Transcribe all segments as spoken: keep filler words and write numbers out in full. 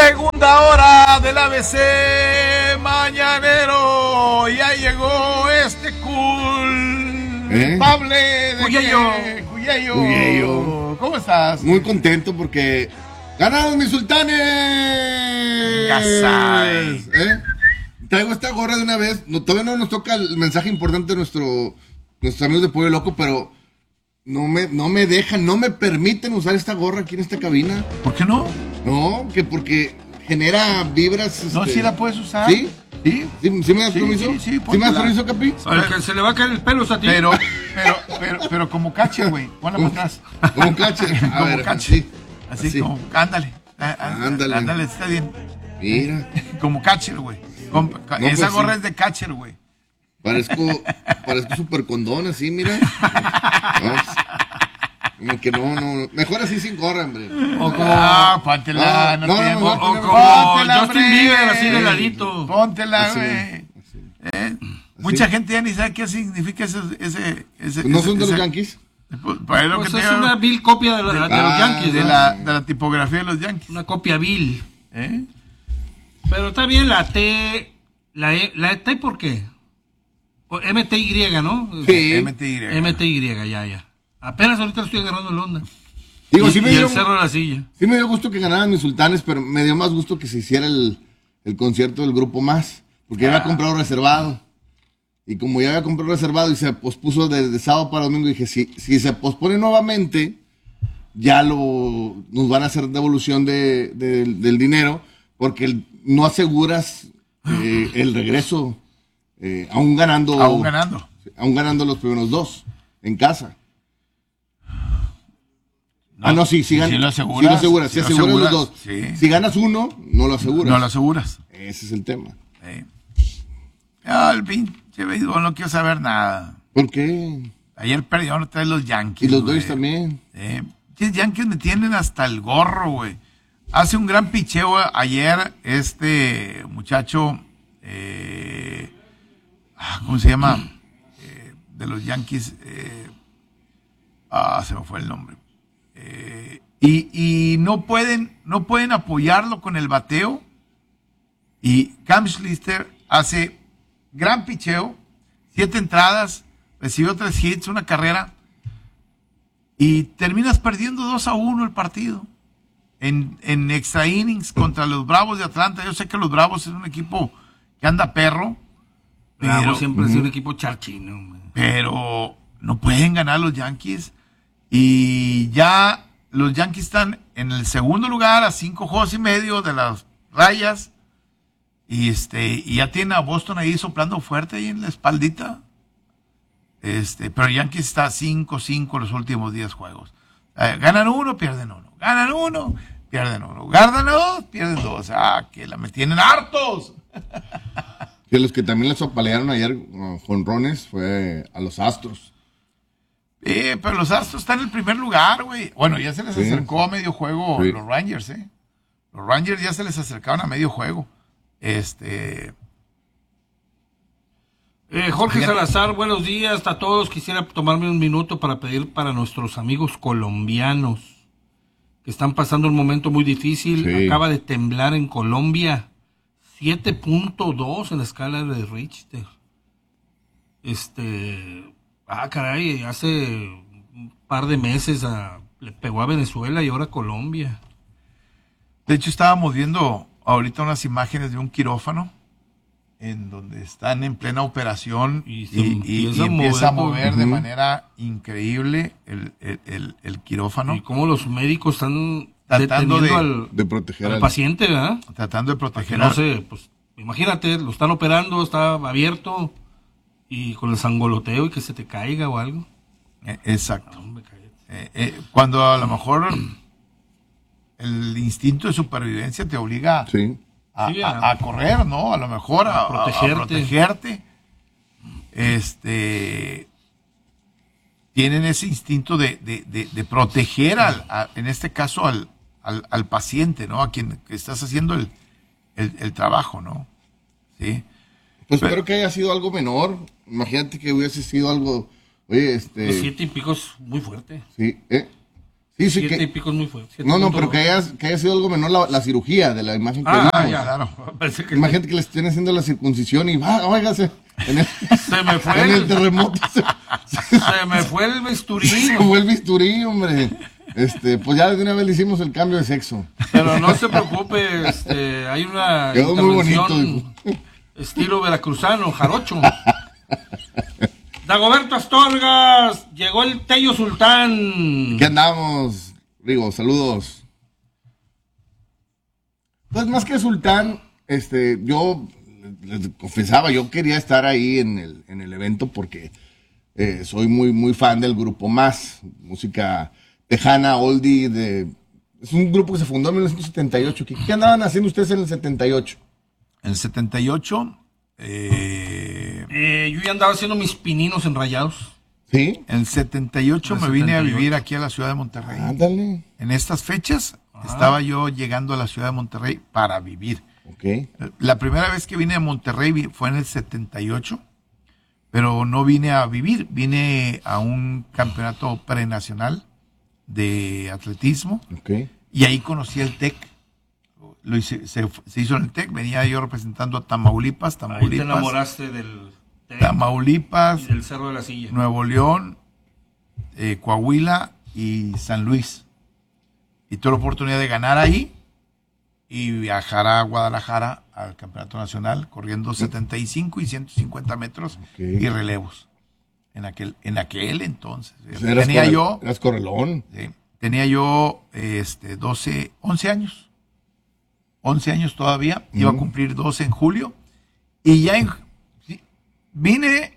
segunda hora del A B C mañanero. Ya llegó este culpable ¿Eh? de Cuyeyo. Cuyeyo. Cuyeyo. ¿Cómo estás? Muy contento porque ganaron mis sultanes. Gasay. ¿Eh? Traigo esta gorra de una vez. No, todavía no nos toca el mensaje importante de nuestro, nuestros amigos de Pollo Loco, pero no me, no me dejan, no me permiten usar esta gorra aquí en esta cabina. ¿Por qué no? No, que porque genera vibras. No, este... sí la puedes usar. ¿Sí? ¿Sí? ¿Sí, sí me das Sí, permiso? sí, sí, ¿Sí me das permiso, Capi? Al que se le va a caer el pelo es a ti. Pero, pero, pero, pero como catcher, güey. Ponla para atrás. Como catcher. A Como ver, catcher. así. Así, así. como, ándale. á- á- Ándale. Ándale, está bien. Mira, Como catcher, güey. Como- No, Esa pues, gorra sí. es de catcher, güey. parezco, parezco super condón así, mira. No, pues, como que no, no, mejor así sin gorra, hombre. O como, Ah, póntela, no, No, no, tiene- no, o, no, o no, como póntela, Justin hombre. Bieber, así de ladito. Póntela, Así, güey. así. ¿Eh? Mucha gente ya ni sabe qué significa ese... ese, ese ¿No ese- son de los ese- Yankees? Pues, pues, es lo Pues que es te digo, una vil copia de, la- de los Ah, Yankees, de ¿no? la, de la tipografía de los Yankees. Una copia vil. ¿Eh? Pero está bien la T, la, e, la T, ¿por qué? O M T Y, ¿no? Sí. M T Y. M T Y, ya, ya. Apenas ahorita le estoy agarrando el onda. Digo, y, sí me y dio, el cerro de la silla. sí me dio gusto que ganaran mis sultanes, pero me dio más gusto que se hiciera el, el concierto del grupo Más, porque ya había comprado reservado. Y como ya había comprado reservado y se pospuso de, de sábado para domingo, dije, si, si se pospone nuevamente, ya lo nos van a hacer devolución de, de- del dinero, porque el- no aseguras eh, el regreso, eh, aún ganando, Aún ganando. aún ganando los primeros dos en casa. ah, no, sí, sí, sí gan- lo aseguras, sí lo aseguras, sí sí lo aseguras aseguras, los dos. sí. Si ganas uno, no lo aseguras. No lo aseguras. Ese es el tema. ¿Eh? Ah, el pinche béisbol, no quiero saber nada. ¿Por qué? Ayer perdieron otra vez los Yankees. Y los güey. Dodgers también. Eh, los Yankees me tienen hasta el gorro, güey. Hace un gran picheo ayer este muchacho, eh, ah, ¿cómo se llama? Eh, de los Yankees. Eh, ah, se me fue el nombre. Eh, y, y no pueden, no pueden apoyarlo con el bateo. Y Cam Schlister hace gran picheo, siete entradas, recibió tres hits, una carrera, y terminas perdiendo dos a uno el partido. En, en extra innings contra los Bravos de Atlanta. Yo sé que los Bravos es un equipo que anda perro, Bravo pero, siempre ha sido un equipo charchino. Man. pero no pueden ganar los Yankees. Y ya los Yankees están en el segundo lugar a cinco juegos y medio de las rayas. Y este, y ya tiene a Boston ahí soplando fuerte ahí en la espaldita. Este, pero Yankees está a cinco cinco los últimos diez juegos. Eh, ganan uno, pierden uno. Ganan uno, pierden uno. Ganan dos, pierden dos. Ah, que la me tienen hartos. De los que también les apalearon ayer jonrones fue a los Astros. Eh, pero los Astros están en el primer lugar, güey. Bueno, ya se les Sí. acercó a medio juego Sí. los Rangers, ¿eh? Los Rangers ya se les acercaron a medio juego. Este... Eh, Jorge Fíjate. Salazar, buenos días a todos. Quisiera tomarme un minuto para pedir para nuestros amigos colombianos que están pasando un momento muy difícil. Sí. Acaba de temblar en Colombia siete punto dos en la escala de Richter. Este, ah, caray, hace un par de meses a- le pegó a Venezuela y ahora a Colombia. De hecho, estábamos viendo ahorita unas imágenes de un quirófano en donde están en plena operación y, Y se y- y- empieza y a empieza a mover, mover de ujú. manera increíble el, el- el- el quirófano, Y cómo los médicos están Tratando deteniendo de- al, De proteger al al paciente, ¿verdad? tratando de Para que proteger no a- sé, pues imagínate, lo están operando, está abierto y con el sangoloteo y que se te caiga o algo. Eh, Exacto. No, hombre, cállate. Eh, eh, cuando a lo mejor el instinto de supervivencia te obliga Sí. a, Sí, a- a- a correr, ¿no? A lo mejor a, a protegerte. a protegerte. Este, tienen ese instinto de, de- de- de proteger, al, a- en este caso, al, al, al paciente, ¿no? A quien que estás haciendo el, el, el trabajo, ¿no? Sí. Pues Pero- espero que haya sido algo menor. Imagínate que hubiese sido algo. Oye, Los este. siete y pico es muy fuerte. Sí, ¿eh? Sí, sí, Siete que, y pico es muy fuerte. siete no, no, punto pero que haya, que haya sido algo menor la, la cirugía de la imagen que Ah, vimos. ya, claro. Parece que Imagínate que le estén haciendo la circuncisión y va, óigase, en el, se me fue en el el, terremoto se, se me fue el bisturí. se fue el bisturí, hombre. Este, pues ya de una vez le hicimos el cambio de sexo. Pero no se preocupe, este, hay una Quedó muy intervención bonito. estilo veracruzano, jarocho. Dagoberto Astorgas, llegó el Tello Sultán. ¿Qué andamos, Rigo? Saludos. Pues más que Sultán, este, yo les confesaba, yo quería estar ahí en el, en el evento porque eh, soy muy, muy fan del grupo Más, música tejana, oldie, de, es un grupo que se fundó en mil novecientos setenta y ocho. ¿Qué, qué andaban haciendo ustedes en el setenta y ocho? En el setenta y ocho, eh, Eh, yo ya andaba haciendo mis pininos enrayados. ¿Sí? en el setenta y ocho En me el vine a setenta y ocho. vivir aquí a la ciudad de Monterrey. Ándale. En estas fechas Ajá. estaba yo llegando a la ciudad de Monterrey para vivir. Ok. La primera vez que vine a Monterrey vi- fue en el setenta y ocho, pero no vine a vivir, vine a un campeonato prenacional de atletismo Ok. y ahí conocí el TEC. Lo hice- se, se hizo en el TEC, venía yo representando a Tamaulipas, Ahí te Tamaulipas, enamoraste del, del, Tamaulipas, y del Cerro de la Silla. Nuevo León, eh, Coahuila y San Luis. Y tuve la oportunidad de ganar ahí y viajar a Guadalajara al campeonato nacional corriendo setenta y cinco y ciento cincuenta metros Ok. y relevos en aquel en aquel entonces. Pues eras tenía corre- yo Eras correlón. sí, tenía yo este doce, once años. once años todavía, iba a cumplir doce en julio y ya en, sí, vine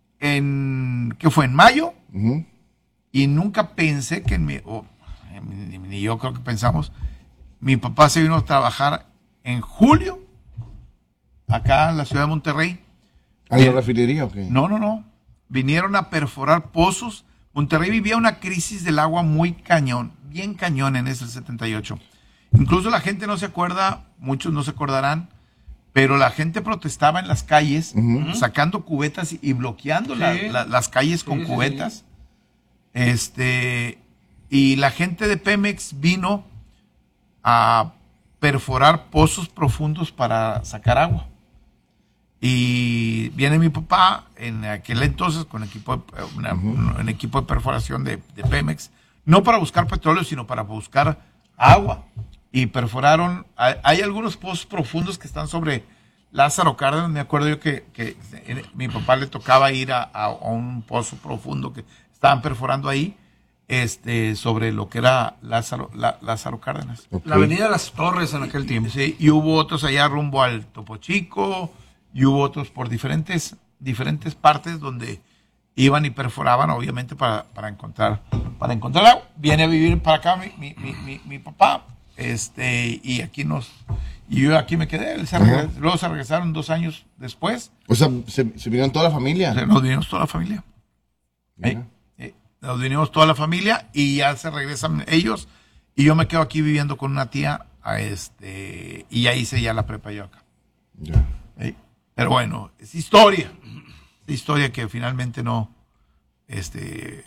en ¿qué fue? En mayo. Ujú. Y nunca pensé que en mi, o, ni, ni yo creo que pensamos, mi papá se vino a trabajar en julio, acá en la ciudad de Monterrey. ¿A la Bien. refinería o qué? No, no, no. Vinieron a perforar pozos. Monterrey vivía una crisis del agua muy cañón, bien cañón en ese setenta y ocho. Incluso la gente no se acuerda, muchos no se acordarán, pero la gente protestaba en las calles, Ujú. sacando cubetas y, y bloqueando la- Sí. la- las calles con Sí, sí, cubetas. Este, y la gente de Pemex vino a perforar pozos profundos para sacar agua. Y viene mi papá en aquel entonces con equipo de, una- un equipo de perforación de, de Pemex, no para buscar petróleo, sino para buscar agua. Y perforaron, hay, hay algunos pozos profundos que están sobre Lázaro Cárdenas. Me acuerdo yo que, que eh, mi papá le tocaba ir a, a- a un pozo profundo que estaban perforando ahí, este, sobre lo que era Lázaro, La- Lázaro Cárdenas. Ok. La avenida de las Torres en aquel tiempo. Sí, y hubo otros allá rumbo al Topo Chico, y hubo otros por diferentes, diferentes partes donde iban y perforaban, obviamente, para, para encontrar, para encontrar agua. Viene a vivir para acá mi, mi, mi, mi, mi papá, este, y aquí nos, y yo aquí me quedé. Él se Ajá. regres- luego se regresaron dos años después, O sea, se, se vinieron toda la familia. o sea, nos vinimos toda la familia. Mira. Eh, eh, nos vinimos toda la familia y ya se regresan ellos, y yo me quedo aquí viviendo con una tía, a este, y ya hice ya la prepa yo acá. Ya. ¿sí? Pero bueno, es historia. Es historia que finalmente no, este,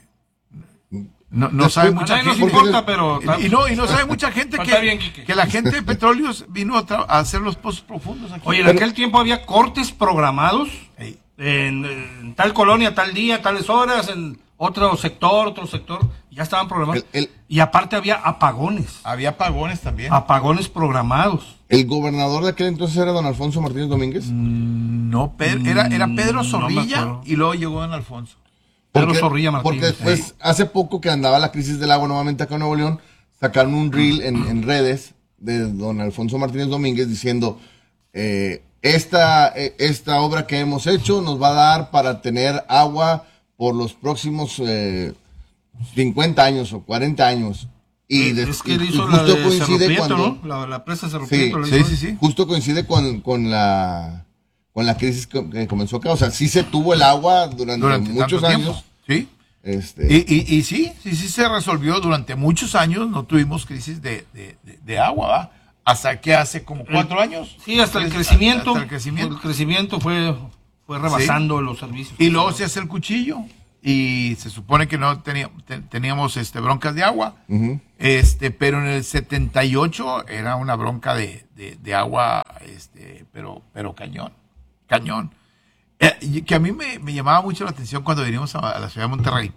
no, no Después- sabe A mucha nadie nos gente. importa, pero... Y, y no, y no sabe mucha gente Está que, bien, Quique. que la gente de petróleos vino a, tra- a hacer los pozos profundos aquí. Oye, en Pero- aquel tiempo había cortes programados Ey, en, en tal colonia, tal día, tales horas, en otro sector, otro sector, ya estaban programados. El- el- Y aparte había apagones, había apagones también. apagones programados. ¿El gobernador de aquel entonces era don Alfonso Martínez Domínguez? No, Pedro- era, era Pedro Mm, no me Zorrilla acuerdo. y luego llegó don Alfonso. Pedro Porque- Zorrilla Martínez. Porque después, hace poco que andaba la crisis del agua nuevamente acá en Nuevo León, sacaron un reel en, en redes de don Alfonso Martínez Domínguez diciendo, eh, esta, eh, esta obra que hemos hecho nos va a dar para tener agua por los próximos eh, cincuenta años o cuarenta años. Y, Eh, des- es que y- él y hizo la justo de Cerro coincide Prieto, cuando... ¿no? La, la presa Cerro Sí, Prieto. la Sí, hizo. sí, sí. Justo coincide con, con la con la crisis que, que comenzó acá. O sea, sí se tuvo el agua durante, Durante muchos tanto años. tiempo. Sí. Este, Y, y, y sí, sí, sí se resolvió durante muchos años, no tuvimos crisis de, de, de- de agua, ¿va? Hasta que hace como cuatro años. Sí, hasta el Hasta- crecimiento. hasta el crecimiento. El crecimiento fue, fue rebasando los servicios. Y luego se hace el cuchillo. y se supone que no teníamos, teníamos este, broncas de agua, Ujú. este, pero en el setenta y ocho era una bronca de, de, de agua, este, pero, pero cañón, cañón. Eh, y que a mí me, me llamaba mucho la atención cuando vinimos a, a la ciudad de Monterrey,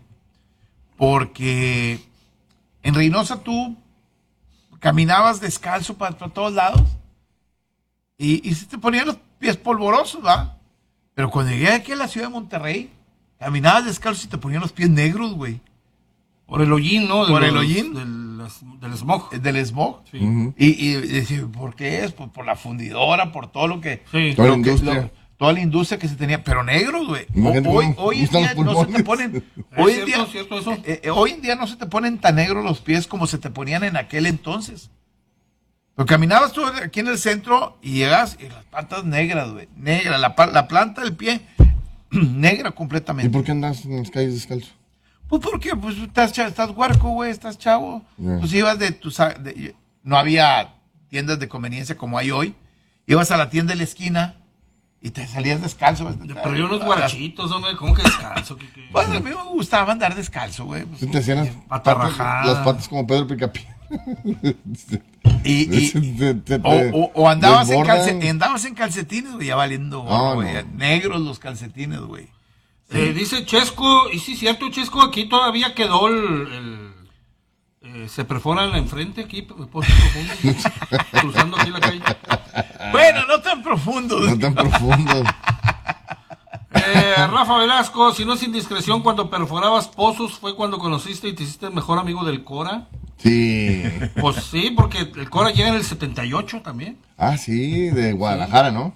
porque en Reynosa tú caminabas descalzo para, para todos lados y, y se te ponían los pies polvorosos, ¿va? Pero cuando llegué aquí a la ciudad de Monterrey, caminabas descalzo y te ponían los pies negros, güey. Por el hollín, ¿no? De Por el los- hollín. Del, del smog. Del smog. Sí. Ujú. Y, y decía, ¿por qué es? Pues por la fundidora, por todo lo que... Sí. Toda la lo que- industria. lo- toda la industria que se tenía, pero negros, güey. O- Imagínate Hoy, cómo hoy en están día los no se te pulmones. ponen... ¿Es Hoy en, cierto, día, cierto eso? eh, eh, hoy en día no se te ponen tan negros los pies como se te ponían en aquel entonces. Pero caminabas tú aquí en el centro y llegas y las patas negras, güey. Negra, la, pa- la planta del pie negra ¿Y completamente. por qué andas en las calles descalzo? Pues porque pues estás, cha- estás huarco, güey, estás chavo. Ya. Pues ibas de tus... de- no había tiendas de conveniencia como hay hoy. Ibas a la tienda de la esquina y te salías descalzo. güey. Pero yo unos guarachitos, hombre, ¿cómo que descanso? ¿Qué, qué? Pues a mí me gustaba andar descalzo, güey. Pues, Sí, te hacían las Pata patas, rajada. las patas como Pedro Picapiedra. y, y- Te- te- o, te o- o andabas, en desbordan. calce- andabas en calcetines, güey, ya valiendo. No, güey, no. Negros los calcetines, güey. Eh, dice Chesco, y sí, cierto, Chesco, aquí todavía quedó el... el- eh, se perfora en la enfrente aquí, por profundo, cruzando aquí la calle. Bueno, no tan profundo. No tan profundo. Eh, Rafa Velasco, si no es indiscreción, cuando perforabas pozos fue cuando conociste y te hiciste el mejor amigo del Cora. Sí. Pues sí, porque el Cora llega en el setenta y ocho también. Ah, sí, de Guadalajara, ¿no?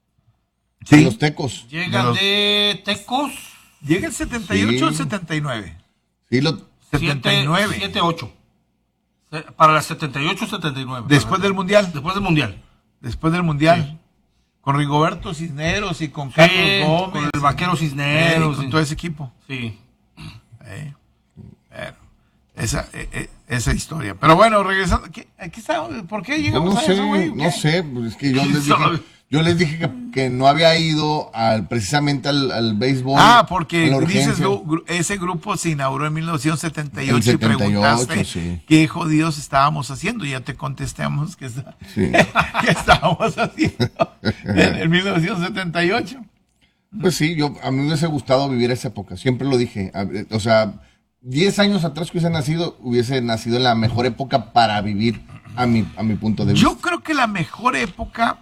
Sí. De los tecos. Llega De los- de Tecos. Llega el setenta y ocho o Sí. setenta y nueve. Sí, lo, setenta y nueve. siete ocho. Eh, Para las setenta y ocho setenta y nueve. Después del Mundial. Después del Mundial. Después del Mundial. Con Rigoberto Cisneros y con Carlos Sí, Gómez. con el Vaquero eh, Cisneros. con sí. todo ese equipo. Sí. Eh, bueno, esa, eh, eh, esa historia. Pero bueno, regresando. ¿qué- Aquí está, ¿por qué yo llegamos no a sé, eso, güey? no ¿Qué? sé, pues es que yo ¿Quién les dije, sabe? yo les dije que, que no había ido al, precisamente al, al béisbol. Ah, en porque la dices, urgencia. gru- gru- ese grupo se inauguró en mil novecientos setenta y ocho En y setenta y ocho, preguntaste sí. qué jodidos estábamos haciendo. Ya te contestamos que, está- Sí. que estábamos haciendo en, en mil novecientos setenta y ocho. Pues sí, yo a mí me hubiese gustado vivir esa época, siempre lo dije. A- eh, O sea, diez años atrás que hubiese nacido, hubiese nacido en la mejor época para vivir a mi, a mi punto de vista. Yo creo que la mejor época,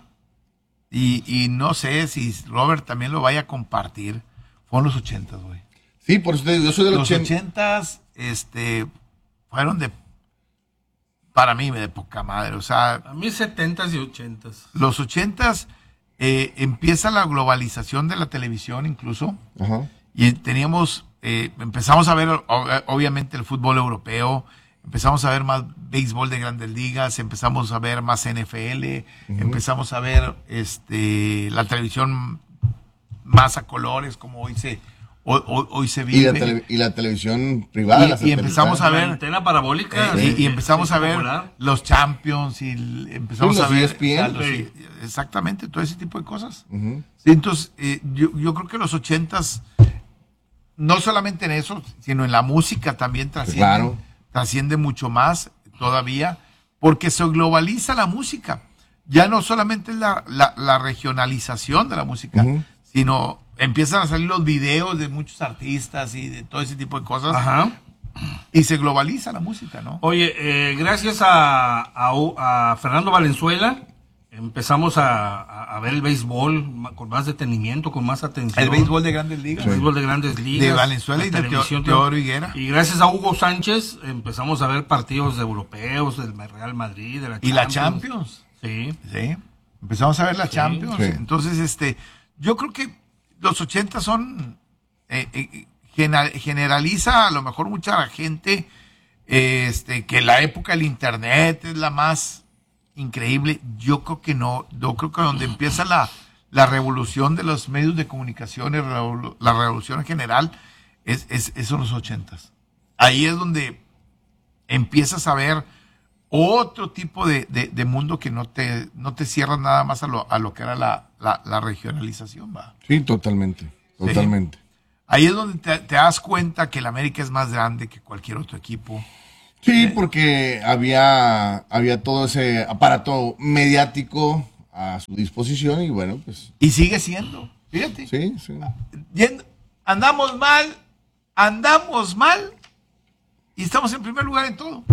y, y no sé si Robert también lo vaya a compartir, fueron los ochentas, güey. Sí, por eso te digo, yo soy de los Los ochenta. ochentas, este, fueron de, para mí, de poca madre. O sea, A mí setentas y ochentas. los ochentas eh, empieza la globalización de la televisión incluso, Ajá. y teníamos, eh, empezamos a ver o- obviamente el fútbol europeo, empezamos a ver más béisbol de grandes ligas, empezamos a ver más N F L, empezamos a ver este la televisión más a colores como hoy se hoy, hoy- hoy se Y vive. la, tele- y la televisión privada. Y- la y empezamos a satelital. ver- La antena parabólica. Eh, sí, y, y empezamos sí, a ver popular. los Champions y l- empezamos Sí, los a ver E S P N. a los- Sí. exactamente todo ese tipo de cosas. Ujú. Sí, entonces eh, yo, yo creo que los ochentas no solamente en eso, sino en la música también trasciende, Claro. trasciende mucho más todavía, porque se globaliza la música. Ya no solamente es la, la, la regionalización de la música, Ujú. sino empiezan a salir los videos de muchos artistas y de todo ese tipo de cosas, Ajá. y se globaliza la música, ¿no? Oye, eh, gracias a, a, a Fernando Valenzuela empezamos a, a- a ver el béisbol ma- con más detenimiento, con más atención. El béisbol de grandes ligas. El béisbol de grandes ligas. De Valenzuela la y de televisión Teo- Teodoro Higuera. Y gracias a Hugo Sánchez empezamos a ver partidos europeos, del Real Madrid, de la Y la Champions. Sí. Sí. Empezamos a ver la Champions. Sí. Entonces, este, yo creo que los ochenta son, eh, eh, gena- generaliza a lo mejor mucha gente, eh, este, que la época del internet es la más increíble. Yo creo que no. Yo creo que donde empieza la, la revolución de los medios de comunicación, y revolu- la revolución en general, es, es, es en los ochentas. Ahí es donde empiezas a ver otro tipo de, de, de mundo que no te, no te cierra nada más a lo, a lo que era la, la, la regionalización, va. Sí, totalmente. Totalmente. Ahí es donde te, te das cuenta que el América es más grande que cualquier otro equipo. Sí, porque había, había todo ese aparato mediático a su disposición y bueno, pues... Y sigue siendo, fíjate. Sí, sí. Yendo, andamos mal, andamos mal y estamos en primer lugar en todo.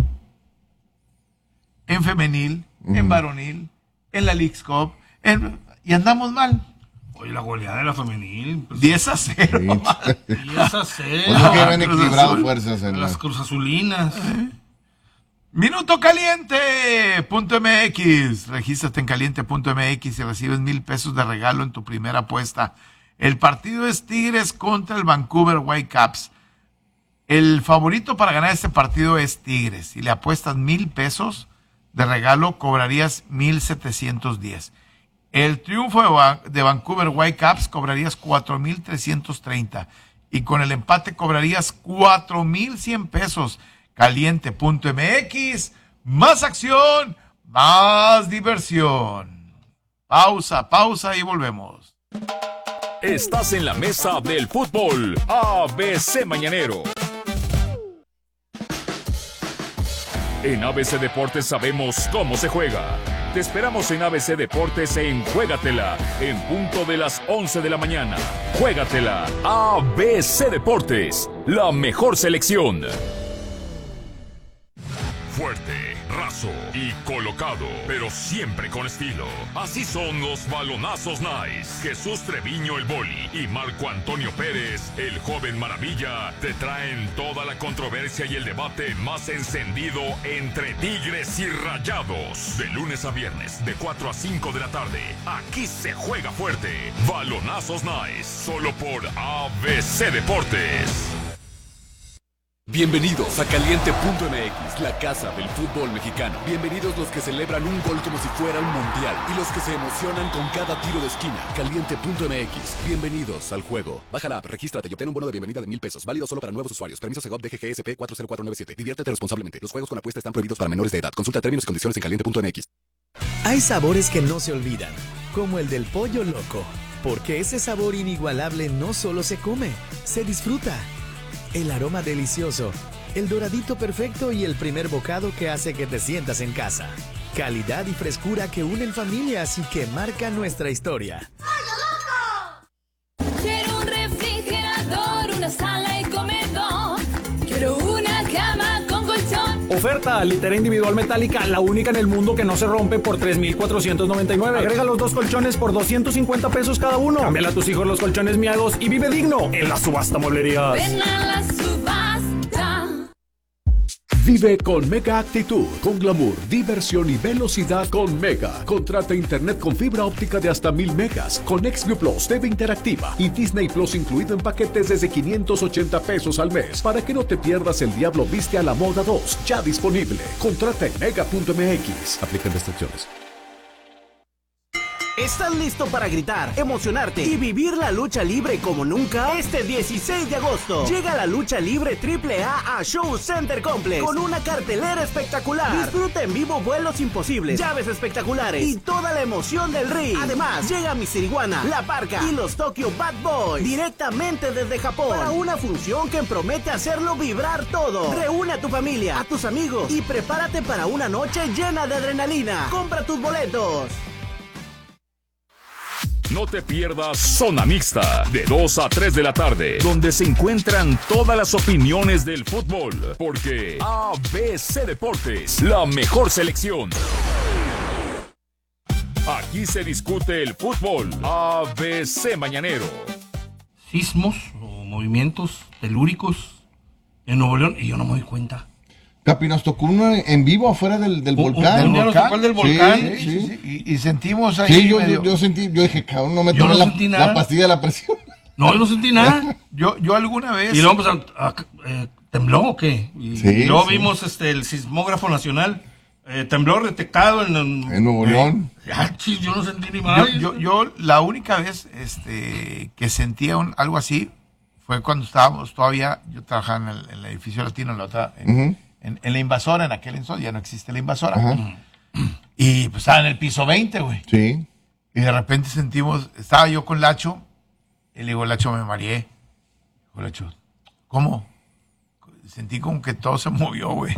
En femenil, uh-huh. en varonil, en la Leagues Cup, en, y andamos mal. Oye, la goleada de la femenil. Pues, diez a cero. Sí. diez a cero. Pues no que habían equilibrado fuerzas en las la... Cruz Azulinas. ¿Eh? Minuto Caliente punto M X. Regístrate en caliente punto M X y recibes mil pesos de regalo en tu primera apuesta. El partido es Tigres contra el Vancouver Whitecaps. El favorito para ganar este partido es Tigres. Si le apuestas mil pesos de regalo, cobrarías mil setecientos diez. El triunfo de, Va- de Vancouver Whitecaps cobrarías cuatro mil trescientos treinta. Y con el empate cobrarías cuatro mil cien pesos. caliente punto M X, más acción, más diversión. Pausa, pausa y volvemos. Estás en la mesa del fútbol A B C Mañanero. En A B C Deportes sabemos cómo se juega. Te esperamos en A B C Deportes en Juégatela, en punto de las once de la mañana. Juégatela, A B C Deportes, la mejor selección. Fuerte, raso y colocado, pero siempre con estilo. Así son los balonazos Nice. Jesús Treviño el Boli y Marco Antonio Pérez, el joven maravilla, te traen toda la controversia y el debate más encendido entre Tigres y Rayados. De lunes a viernes, de cuatro a cinco de la tarde. Aquí se juega fuerte. Balonazos Nice, solo por A B C Deportes. Bienvenidos a caliente punto M X, la casa del fútbol mexicano. Bienvenidos los que celebran un gol como si fuera un mundial y los que se emocionan con cada tiro de esquina. caliente punto M X, bienvenidos al juego. Baja la app, regístrate y obtén un bono de bienvenida de mil pesos, válido solo para nuevos usuarios. Permiso Segov D G G S P cuatro cero cuatro nueve siete. Diviértete responsablemente. Los juegos con apuesta están prohibidos para menores de edad. Consulta términos y condiciones en caliente punto M X. Hay sabores que no se olvidan, como el del pollo loco, porque ese sabor inigualable no solo se come, se disfruta. El aroma delicioso, el doradito perfecto y el primer bocado que hace que te sientas en casa. Calidad y frescura que unen familias y que marcan nuestra historia. Quiero un refrigerador, una sala y comedor. Quiero una cama con colchón. Oferta, litera individual metálica, la única en el mundo que no se rompe por tres mil cuatrocientos noventa y nueve. Agrega los dos colchones por doscientos cincuenta pesos cada uno. Cámbiale a tus hijos los colchones miados y vive digno en la subasta mueblerías. Ven a la subasta. Vive con Mega Actitud, con glamour, diversión y velocidad con Mega. Contrata internet con fibra óptica de hasta mil megas, con XView Plus, T V interactiva y Disney Plus incluido en paquetes desde quinientos ochenta pesos al mes. Para que no te pierdas El Diablo Viste a la Moda dos, ya disponible. Contrata en mega punto M X. Aplican restricciones. ¿Estás listo para gritar, emocionarte y vivir la lucha libre como nunca? Este dieciséis de agosto llega la lucha libre triple A a Show Center Complex con una cartelera espectacular. Disfruta en vivo vuelos imposibles, llaves espectaculares y toda la emoción del ring. Además, llega Mister Iguana, La Parca y los Tokyo Bad Boys directamente desde Japón para una función que promete hacerlo vibrar todo. Reúne a tu familia, a tus amigos y prepárate para una noche llena de adrenalina. Compra tus boletos. No te pierdas Zona Mixta, de dos a tres de la tarde, donde se encuentran todas las opiniones del fútbol, porque A B C Deportes, la mejor selección. Aquí se discute el fútbol. A B C Mañanero. Sismos o movimientos telúricos en Nuevo León y yo no me doy cuenta. Capi, nos tocó uno en vivo afuera del, del Un- volcán. un día nos tocó el del volcán. Sí, Sí, sí. sí, sí. Y, y sentimos ahí Sí, yo, medio- yo, yo sentí, yo dije, cabrón, no me Yo tomé no la, sentí nada. la pastilla de la presión. No, yo no sentí nada. yo, yo alguna vez... Y luego pues, a- a- eh, tembló o qué. Y, Sí, y luego sí. vimos este el sismógrafo nacional. Eh, temblor detectado en, en, En Nuevo León. Ya, chis, yo no sentí ni Yo, madre. yo, yo la única vez este, que sentía un- algo así fue cuando estábamos todavía, yo trabajaba en el, en el edificio latino, en la, otra, en, Ujú. en- en la invasora, en aquel entonces, ya no existe la invasora. Ajá. Y pues estaba en el piso veinte, güey. Sí. Y de repente sentimos, estaba yo con Lacho, y le digo, Lacho, me mareé. Colacho, ¿cómo? Sentí como que todo se movió, güey.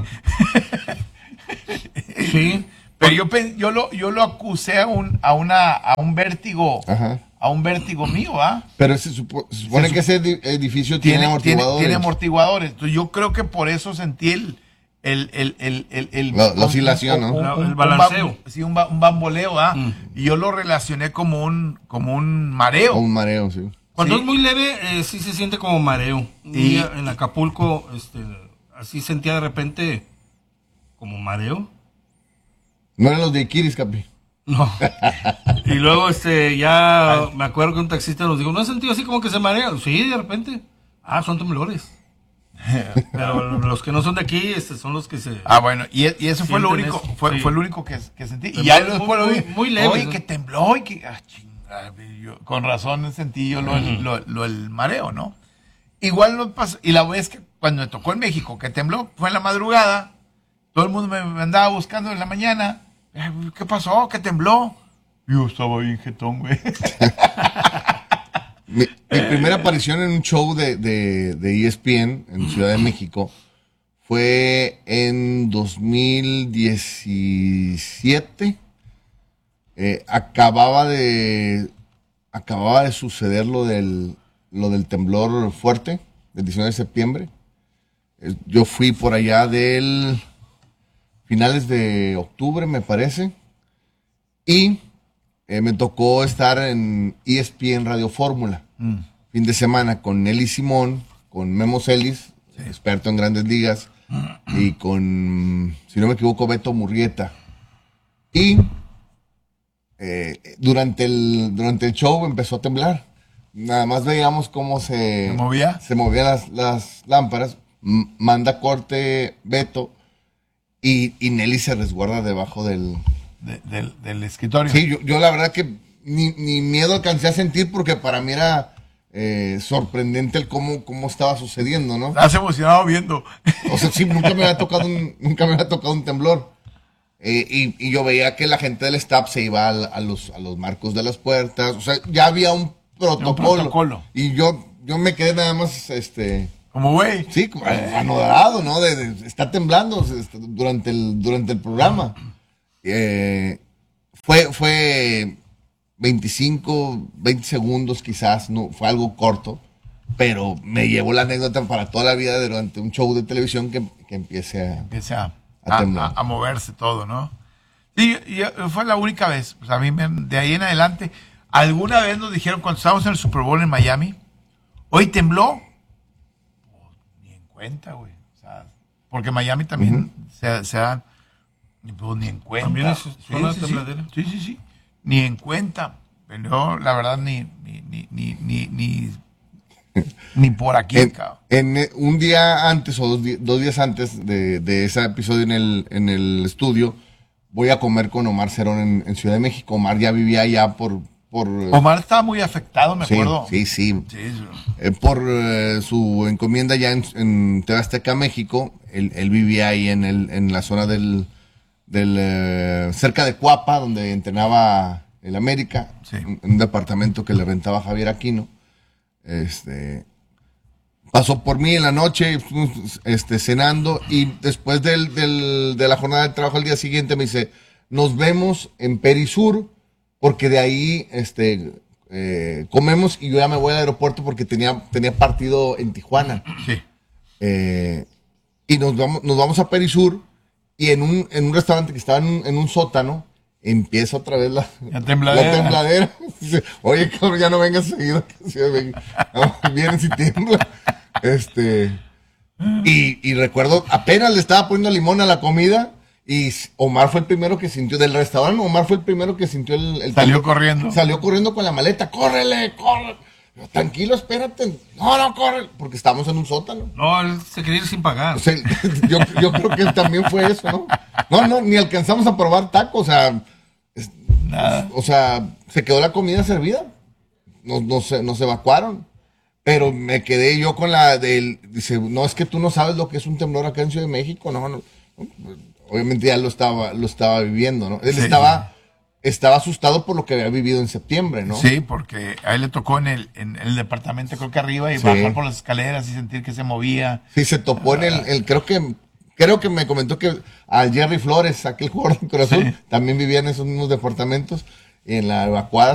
Sí. Pero yo, yo, lo, yo lo acusé a un, a una, a un vértigo, Ajá. a un vértigo mío, ¿ah? Pero se, supo, se supone se que ese edificio tiene, tiene amortiguadores. Tiene, tiene amortiguadores. Entonces yo creo que por eso sentí el... el, el, el, el, el la, la oscilación, ¿no? Un, un, el balanceo. Un, sí, un, un bamboleo, ¿ah? Mm. Y yo lo relacioné como un, como un mareo. O un mareo, sí. Cuando Sí. es muy leve, eh, sí se siente como mareo. Un Y- día en Acapulco, este, así sentía de repente como mareo. No eran los de Iquiris, Capi. No. Y luego, este, ya me acuerdo que un taxista nos dijo, ¿no has sentido así como que se marea? Sí, de repente. Ah, son temblores. Pero los que no son de aquí, este, son los que se... Ah, bueno, y, y eso fue lo Sienten único, eso, fue, sí. fue lo único que, que sentí. Y Temblores ya muy- después lo vi, muy- muy leves, oye, ¿no? que tembló y que, ah, chingada, yo- con razón sentí yo lo, lo, lo, el mareo, ¿no? Igual nos pasó, y la vez que cuando me tocó en México, que tembló, fue en la madrugada, todo el mundo me, me andaba buscando en la mañana, eh, ¿qué pasó? ¿Qué tembló? Yo estaba bien jetón, güey. Mi, mi primera aparición en un show de, de, de E S P N en Ciudad de México fue en dos mil diecisiete. Eh, acababa de acababa de suceder lo del lo del temblor fuerte del diecinueve de septiembre. Eh, yo fui por allá del finales de octubre, me parece, y eh, me tocó estar en E S P N Radio Fórmula Mm. fin de semana con Nelly Simón, con Memo Celis, experto en Grandes Ligas, y con, si no me equivoco, Beto Murrieta. Y eh, durante, el, durante el show empezó a temblar. Nada más veíamos cómo se, ¿Se movía? se movían las, las lámparas. M- manda corte Beto y, y Nelly se resguarda debajo del... De- del, del escritorio. Sí, yo, yo la verdad que ni, ni miedo alcancé a sentir porque para mí era eh, sorprendente el cómo, cómo estaba sucediendo, ¿no? Estás emocionado viendo. O sea, sí, nunca me había tocado un, nunca me había tocado un temblor. Eh, y, y yo veía que la gente del staff se iba al- a, los, a los marcos de las puertas. O sea, ya había un protocolo. protocolo. Y yo, yo me quedé nada más, este... Como güey. Sí, como anodado, ¿no? De, de- está temblando o sea, está- durante, el, durante el programa. Eh, fue, fue veinticinco, veinte segundos quizás, no, fue algo corto, pero me llevó la anécdota para toda la vida durante un show de televisión que, que empiece a... Empiece a, A a, temblar. a- a moverse todo, ¿no? Sí, y- y fue la única vez. Pues a mí, me- de ahí en adelante, alguna vez nos dijeron cuando estábamos en el Super Bowl en Miami, hoy tembló. Pues, ni en cuenta, güey. O sea, porque Miami también se, se da, pues, ni en cuenta. También es Sí, zona sí, tembladera. Sí, sí, sí. Ni en cuenta. Pero yo, la verdad, ni, ni, ni, ni, ni, ni, ni por aquí, En, cabrón. en, eh, un día antes o dos, di- dos días antes de, de ese episodio en el, en el estudio, voy a comer con Omar Cerón en, en Ciudad de México. Omar ya vivía allá por... por eh, Omar estaba muy afectado, me sí, acuerdo. sí, sí. Sí, sí. Eh, por eh, su encomienda ya en, en T V Azteca, México. Él, él vivía ahí en, el, en la zona del... del eh, cerca de Cuapa, donde entrenaba el América. Sí. En un departamento que le rentaba Javier Aquino. Este... Pasó por mí en la noche, fuimos, este, cenando, y después del, del- de la jornada de trabajo al día siguiente me dice, nos vemos en Perisur, porque de ahí este, eh, comemos y yo ya me voy al aeropuerto porque tenía, tenía partido en Tijuana. Sí. Eh, y nos vamos, nos vamos a Perisur, y en un, en un restaurante que estaba en un, en un sótano, empieza otra vez la, La tembladera. la tembladera. Dice, oye, cabrón, ya no vengas seguido. Sí, ven- no, vienes y tiembla. Este, y, y recuerdo, apenas le estaba poniendo limón a la comida y Omar fue el primero que sintió, del restaurante, Omar fue el primero que sintió el... el Salió temblor. corriendo. Salió corriendo con la maleta, córrele, corre. Yo, tranquilo, espérate. No, no, corre, porque estábamos en un sótano. No, él se quería ir sin pagar. O sea, yo, yo creo que también fue eso, ¿no? No, no, ni alcanzamos a probar tacos, o sea, es- Nada. o sea, se quedó la comida servida. Nos, nos, nos evacuaron. Pero me quedé yo con la del, dice, no, es que tú no sabes lo que es un temblor acá en Ciudad de México, no, no. no, obviamente ya lo estaba, lo estaba viviendo, ¿no? Él Sí. estaba estaba asustado por lo que había vivido en septiembre, ¿no? Sí, porque a él le tocó en el, en el departamento, creo que arriba, y Sí. bajar por las escaleras y sentir que se movía. Sí, se topó en el, el- creo que, creo que me comentó que al Jerry Flores, aquel jugador de Cruz Azul, Sí. también vivía en esos mismos departamentos, en la evacuada